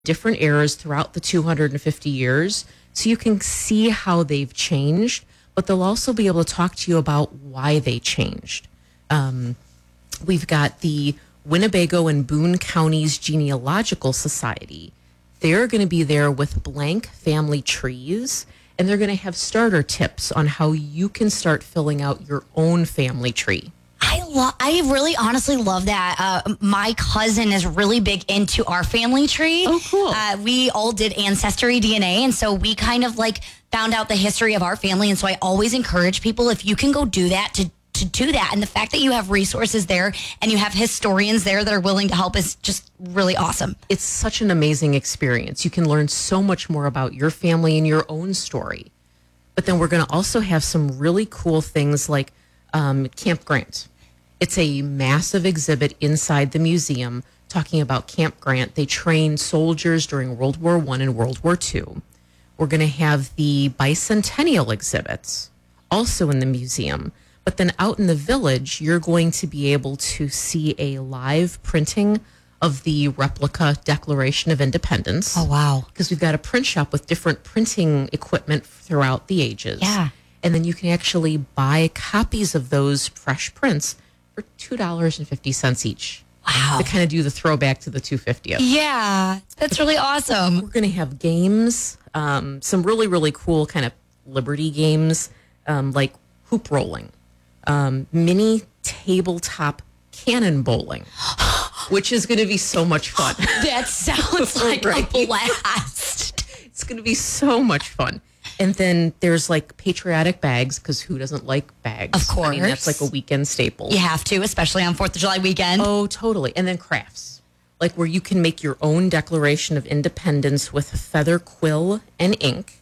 different eras throughout the 250 years, so you can see how they've changed, but they'll also be able to talk to you about why they changed. We've got the Winnebago and Boone Counties Genealogical Society. They're going to be there with blank family trees, and they're going to have starter tips on how you can start filling out your own family tree. I really honestly love that. My cousin is really big into our family tree. Oh, cool. We all did Ancestry DNA, and so we kind of like found out the history of our family. And so I always encourage people, if you can go do that, to do that. And the fact that you have resources there and you have historians there that are willing to help is just really awesome. It's such an amazing experience. You can learn so much more about your family and your own story. But then we're going to also have some really cool things like Camp Grant. It's a massive exhibit inside the museum talking about Camp Grant. They trained soldiers during World War I and World War II. We're going to have the bicentennial exhibits also in the museum. But then out in the village, you're going to be able to see a live printing of the replica Declaration of Independence. Oh, wow. Because we've got a print shop with different printing equipment throughout the ages. Yeah. And then you can actually buy copies of those fresh prints for $2.50 each. Wow. To kind of do the throwback to the 250th. Yeah, that's really awesome. We're going to have games, some really, really cool kind of Liberty games, like hoop rolling. Mini tabletop cannon bowling, which is going to be so much fun. That sounds like Right. a blast. It's going to be so much fun. And then there's like patriotic bags, because who doesn't like bags? Of course. I mean, that's like a weekend staple. You have to, especially on 4th of July weekend. Oh, totally. And then crafts, like where you can make your own Declaration of Independence with feather quill and ink,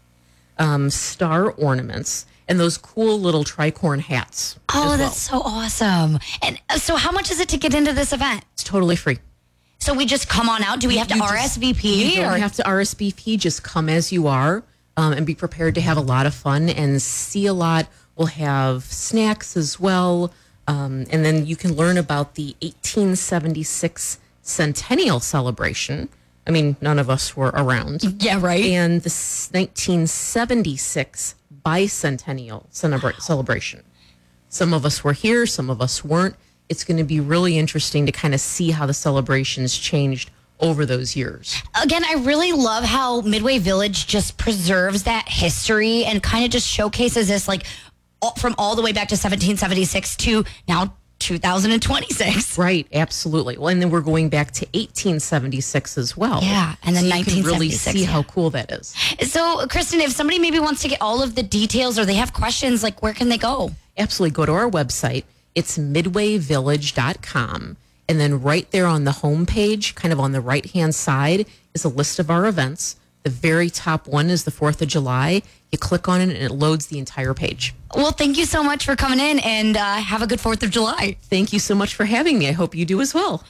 star ornaments, and those cool little tricorn hats. Oh, as that's so awesome. And so how much is it to get into this event? It's totally free. So we just come on out? Do we have to RSVP? You don't have to RSVP. Just come as you are, and be prepared to have a lot of fun and see a lot. We'll have snacks as well. And then you can learn about the 1876 Centennial Celebration. I mean, none of us were around. Yeah, right. And the 1976 Bicentennial Celebration. Some of us were here, some of us weren't. It's going to be really interesting to kind of see how the celebrations changed over those years. Again, I really love how Midway Village just preserves that history and kind of just showcases this, like, from all the way back to 1776 to now 2026. Right, absolutely. Well, and then we're going back to 1876 as well. Yeah, and then so you can really 1976, see how cool that is. So, Kristen, if somebody maybe wants to get all of the details or they have questions, like, where can they go? Absolutely. Go to our website. It's midwayvillage.com. And then right there on the homepage, kind of on the right-hand side, is a list of our events. The very top one is the 4th of July. You click on it and it loads the entire page. Well, thank you so much for coming in, and have a good 4th of July. Thank you so much for having me. I hope you do as well.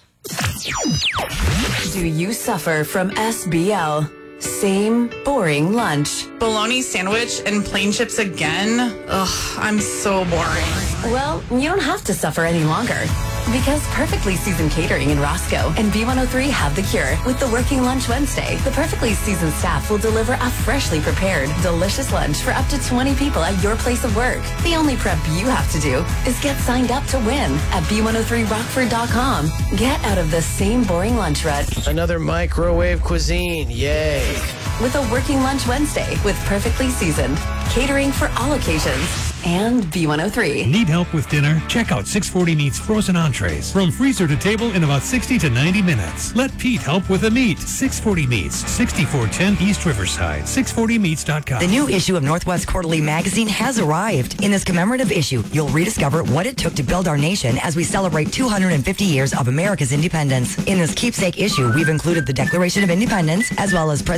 Do you suffer from SBL? Same boring lunch. Bologna sandwich and plain chips again? Ugh, I'm so boring. Well, you don't have to suffer any longer. Because Perfectly Seasoned Catering in Roscoe and B103 have the cure. With the Working Lunch Wednesday, the Perfectly Seasoned staff will deliver a freshly prepared, delicious lunch for up to 20 people at your place of work. The only prep you have to do is get signed up to win at B103Rockford.com. Get out of the same boring lunch rut. Another microwave cuisine, yay. With a Working Lunch Wednesday with Perfectly Seasoned. Catering for all occasions. And B103. Need help with dinner? Check out 640 Meats frozen entrees. From freezer to table in about 60 to 90 minutes. Let Pete help with the meat. 640 Meats, 6410 East Riverside. 640meats.com. The new issue of Northwest Quarterly magazine has arrived. In this commemorative issue, you'll rediscover what it took to build our nation as we celebrate 250 years of America's independence. In this keepsake issue, we've included the Declaration of Independence, as well as President George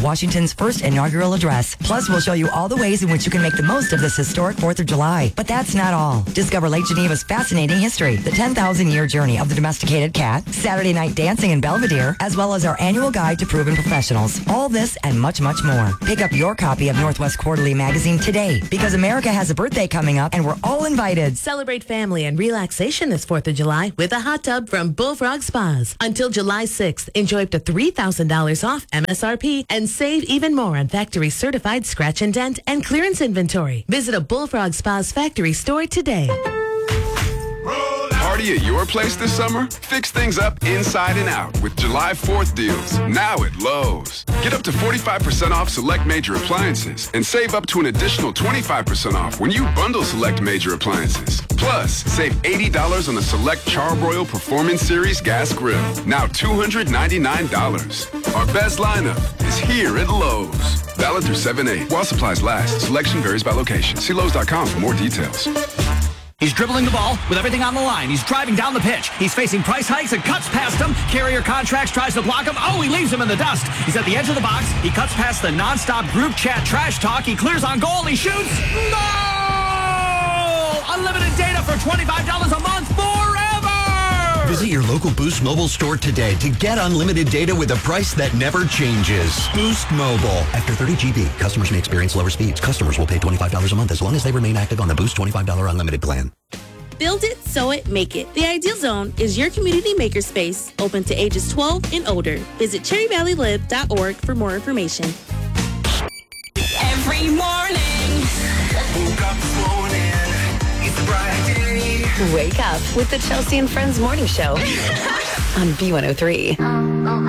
Washington's first inaugural address. Plus, we'll show you all the ways in which you can make the most of this historic 4th of July. But that's not all. Discover Lake Geneva's fascinating history, the 10,000-year journey of the domesticated cat, Saturday night dancing in Belvedere, as well as our annual guide to proven professionals. All this and much, much more. Pick up your copy of Northwest Quarterly magazine today, because America has a birthday coming up and we're all invited. Celebrate family and relaxation this 4th of July with a hot tub from Bullfrog Spas. Until July 6th, enjoy up to $3,000 off MSRP and save even more on factory certified scratch and dent and clearance inventory. Visit a Bullfrog Spas factory store today. Party at your place this summer? Fix things up inside and out with July 4th deals, now at Lowe's. Get up to 45% off select major appliances and save up to an additional 25% off when you bundle select major appliances. Plus, save $80 on the select Charbroil Performance Series gas grill, now $299. Our best lineup is here at Lowe's. Valid through 7/8. While supplies last, selection varies by location. See Lowe's.com for more details. He's dribbling the ball with everything on the line. He's driving down the pitch. He's facing price hikes and cuts past him. Carrier Contracts tries to block him. Oh, he leaves him in the dust. He's at the edge of the box. He cuts past the nonstop group chat trash talk. He clears on goal. He shoots. Goal! Unlimited data for $25 a month forever! Visit your local Boost Mobile store today to get unlimited data with a price that never changes. Boost Mobile. After 30 GB, customers may experience lower speeds. Customers will pay $25 a month as long as they remain active on the Boost $25 unlimited plan. Build it, sew it, make it. The Ideal Zone is your community makerspace open to ages 12 and older. Visit cherryvalleylib.org for more information. Every morning. Woke up this morning. It's a bright day. Wake up with the Chelsea and Friends Morning Show on B103.